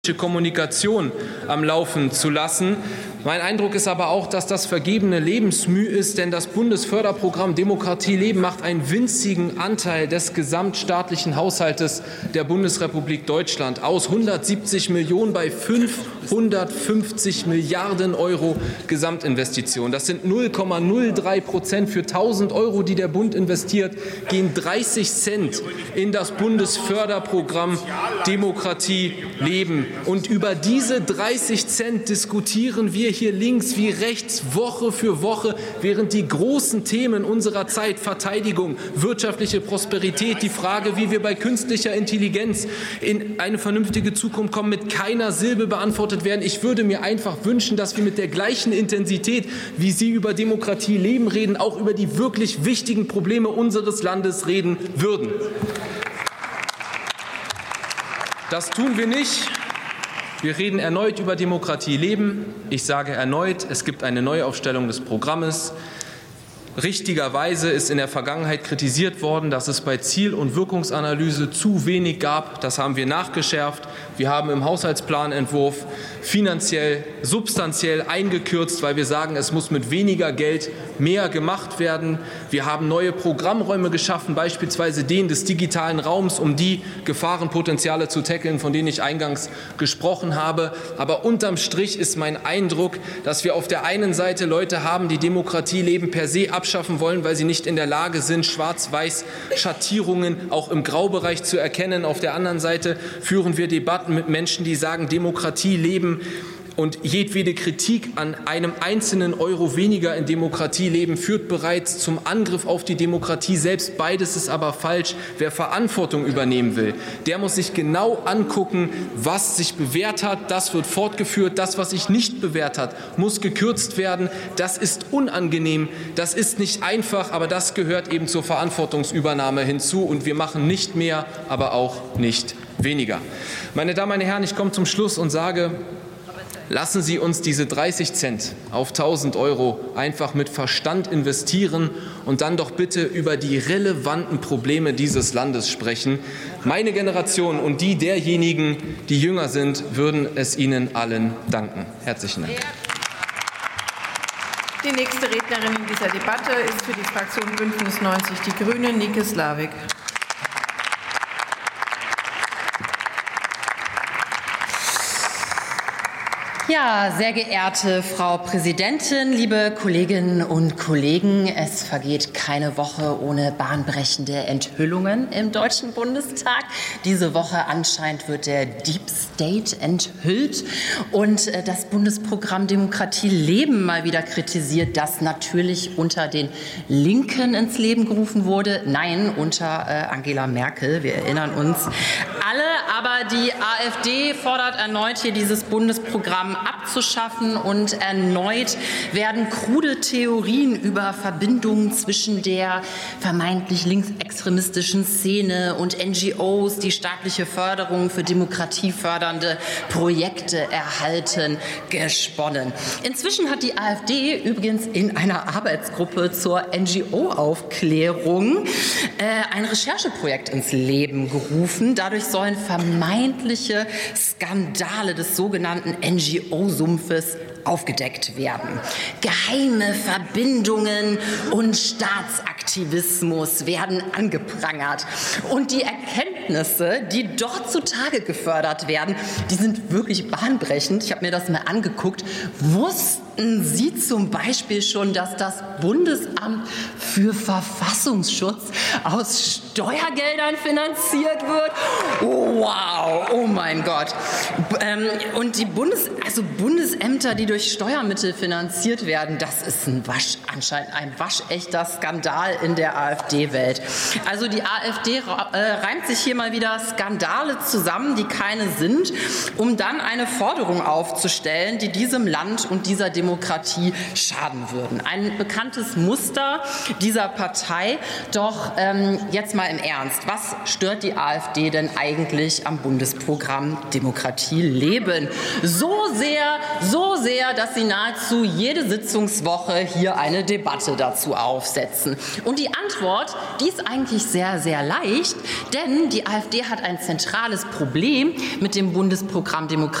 Kommunikation am Laufen zu lassen. Mein Eindruck ist aber auch, dass das vergebene Lebensmüh ist, denn das Bundesförderprogramm Demokratie leben macht einen winzigen Anteil des gesamtstaatlichen Haushaltes der Bundesrepublik Deutschland aus. 170 Millionen bei 550 Milliarden Euro Gesamtinvestition. Das sind 0,03%. Für 1.000 Euro, die der Bund investiert, gehen 30 Cent in das Bundesförderprogramm Demokratie leben. Und über diese 30 Cent diskutieren wir hier links wie rechts Woche für Woche, während die großen Themen unserer Zeit, Verteidigung, wirtschaftliche Prosperität, die Frage, wie wir bei künstlicher Intelligenz in eine vernünftige Zukunft kommen, mit keiner Silbe beantwortet werden. Ich würde mir einfach wünschen, dass wir mit der gleichen Intensität, wie Sie über Demokratie leben reden, auch über die wirklich wichtigen Probleme unseres Landes reden würden. Das tun wir nicht. Wir reden erneut über Demokratie leben. Ich sage erneut, es gibt eine Neuaufstellung des Programmes. Richtigerweise ist in der Vergangenheit kritisiert worden, dass es bei Ziel- und Wirkungsanalyse zu wenig gab. Das haben wir nachgeschärft. Wir haben im Haushaltsplanentwurf finanziell, substanziell eingekürzt, weil wir sagen, es muss mit weniger Geld mehr gemacht werden. Wir haben neue Programmräume geschaffen, beispielsweise den des digitalen Raums, um die Gefahrenpotenziale zu tackeln, von denen ich eingangs gesprochen habe. Aber unterm Strich ist mein Eindruck, dass wir auf der einen Seite Leute haben, die Demokratie leben per se abschaffen wollen, weil sie nicht in der Lage sind, Schwarz-Weiß-Schattierungen auch im Graubereich zu erkennen. Auf der anderen Seite führen wir Debatten mit Menschen, die sagen, Demokratie leben. Und jedwede Kritik an einem einzelnen Euro weniger in Demokratie leben führt bereits zum Angriff auf die Demokratie selbst. Beides ist aber falsch. Wer Verantwortung übernehmen will, der muss sich genau angucken, was sich bewährt hat. Das wird fortgeführt. Das, was sich nicht bewährt hat, muss gekürzt werden. Das ist unangenehm. Das ist nicht einfach, aber das gehört eben zur Verantwortungsübernahme hinzu. Und wir machen nicht mehr, aber auch nicht weniger. Meine Damen und Herren, ich komme zum Schluss und sage, lassen Sie uns diese 30 Cent auf 1.000 Euro einfach mit Verstand investieren und dann doch bitte über die relevanten Probleme dieses Landes sprechen. Meine Generation und die derjenigen, die jünger sind, würden es Ihnen allen danken. Herzlichen Dank. Die nächste Rednerin in dieser Debatte ist für die Fraktion Bündnis 90 Die Grünen, Nike Slavik. Ja, sehr geehrte Frau Präsidentin, liebe Kolleginnen und Kollegen, es vergeht keine Woche ohne bahnbrechende Enthüllungen im Deutschen Bundestag. Diese Woche anscheinend wird der Deep State enthüllt und das Bundesprogramm Demokratie leben mal wieder kritisiert, das natürlich unter den Linken ins Leben gerufen wurde. Nein, unter Angela Merkel, wir erinnern uns alle, aber die AfD fordert erneut hier dieses Bundesprogramm abzuschaffen und erneut werden krude Theorien über Verbindungen zwischen der vermeintlich linksextremistischen Szene und NGOs, die staatliche Förderung für demokratiefördernde Projekte erhalten, gesponnen. Inzwischen hat die AfD übrigens in einer Arbeitsgruppe zur NGO-Aufklärung ein Rechercheprojekt ins Leben gerufen. Dadurch sollen vermeintliche Skandale des sogenannten NGO-Sumpfes aufgedeckt werden. Geheime Verbindungen und Staatsaktivismus werden angeprangert. Und die Erkenntnisse, die dort zutage gefördert werden, die sind wirklich bahnbrechend. Ich habe mir das mal angeguckt. Wussten Sie zum Beispiel schon, dass das Bundesamt für Verfassungsschutz aus Steuergeldern finanziert wird? Oh, wow, oh mein Gott. Und die Bundesämter, die durch Steuermittel finanziert werden, das ist anscheinend ein waschechter Skandal in der AfD-Welt. Also die AfD reimt sich hier mal wieder Skandale zusammen, die keine sind, um dann eine Forderung aufzustellen, die diesem Land und dieser Demokratie schaden würden. Ein bekanntes Muster dieser Partei. Doch jetzt mal im Ernst, was stört die AfD denn eigentlich am Bundesprogramm Demokratie leben? So sehr sehr, dass Sie nahezu jede Sitzungswoche hier eine Debatte dazu aufsetzen. Und die Antwort, die ist eigentlich sehr, sehr leicht, denn die AfD hat ein zentrales Problem mit dem Bundesprogramm Demokratie